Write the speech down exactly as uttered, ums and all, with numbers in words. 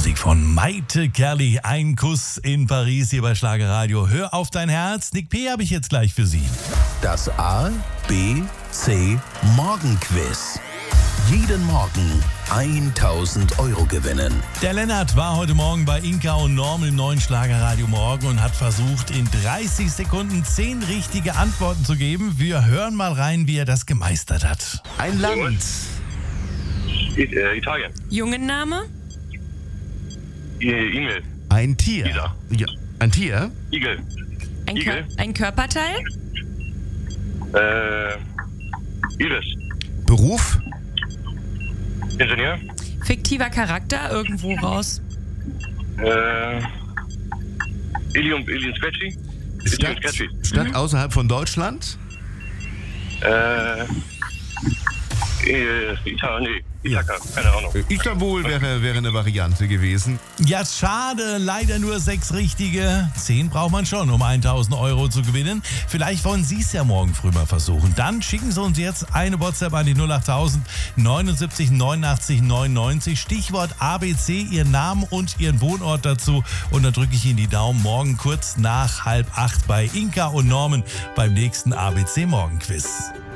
Musik von Maite Kerli. Ein Kuss in Paris hier bei Schlagerradio. Hör auf dein Herz. Nick P. habe ich jetzt gleich für Sie. Das A, B, C Morgenquiz. Jeden Morgen tausend Euro gewinnen. Der Lennart war heute Morgen bei Inka und Norm im neuen Schlagerradio Morgen und hat versucht, in dreißig Sekunden zehn richtige Antworten zu geben. Wir hören mal rein, wie er das gemeistert hat. Ein Land. I- äh, Italien. Jungenname? I- E-Mail. Ein Tier. Lisa. Ja, ein Tier. Igel. Ein, Igel. Kör- ein Körperteil? Äh, Iris. Beruf. Ingenieur. Fiktiver Charakter? Irgendwo raus? Äh, Ilium, Ilium Scratchy. Ilium Stadt, Scratchy. Stadt außerhalb von Deutschland. Äh, äh, Italien, nee, Ithaka, keine Ahnung. Istanbul wäre, wäre eine Variante gewesen. Ja, schade, leider nur sechs richtige. Zehn braucht man schon, um tausend Euro zu gewinnen. Vielleicht wollen Sie es ja morgen früh mal versuchen. Dann schicken Sie uns jetzt eine WhatsApp an die null acht tausend neunundsiebzig neunundachtzig neunundneunzig. Stichwort A B C, Ihren Namen und Ihren Wohnort dazu. Und dann drücke ich Ihnen die Daumen morgen kurz nach halb acht bei Inka und Norman beim nächsten A B C Morgenquiz.